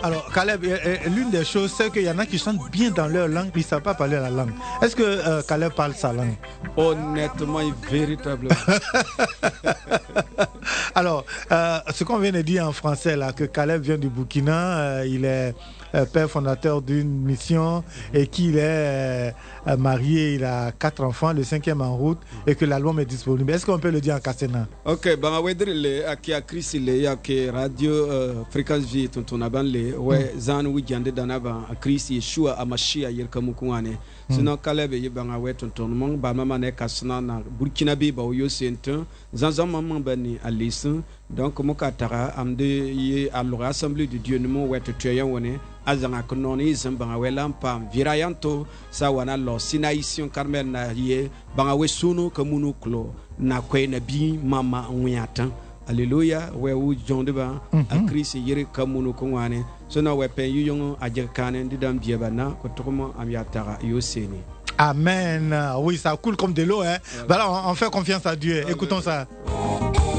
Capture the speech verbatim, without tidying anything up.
Alors, Caleb, l'une des choses, c'est qu'il y en a qui chantent bien dans leur langue, mais ils ne savent pas parler la langue. Est-ce que euh, Caleb parle sa langue? Honnêtement et véritablement. Alors, euh, ce qu'on vient de dire en français, là, que Caleb vient du Burkina, euh, il est euh, père fondateur d'une mission et qu'il est euh, marié, il a quatre enfants, le cinquième en route, et que l'album est disponible. Est-ce qu'on peut le dire en Kassena? Ok, ben, on va dire que à Chris, il y a que radio fréquence vie, ton aban le, ouais, zan weekend d'anaban, à Chris, Yeshua, Amashia, Yerkamukuane. Sinon, Caleb, il y a ben, ouais, ton ton nom, bah, maman est Kassena, Burkinabe, bah, yo, c'est un, Zanzan, maman, ben, à l'issue. Donc, mon katara, am de, à l'Assemblée de Dieu, nous, ouais, tu es un, azanga kononi zambanga welampa virayanto sa wana lo sinaisyon Carmel na ye banga we sunu kamunu klo na kwe na bi mama nguyata Alléluia, we u jonde ba a Christ yere kamunu kongwane so na we pen yuyong ajerkane ndidam biebana ko tokomo am yatara yoseni. Amen. Oui, ça coule comme de l'eau, hein. Voilà, on, on fait confiance à Dieu. Écoutons ça.